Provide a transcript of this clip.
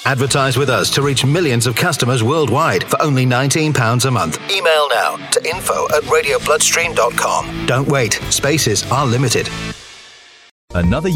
Advertise with us to reach millions of customers worldwide for only £19 a month. Email now to info@radiobloodstream.com. Don't wait. Spaces are limited. Another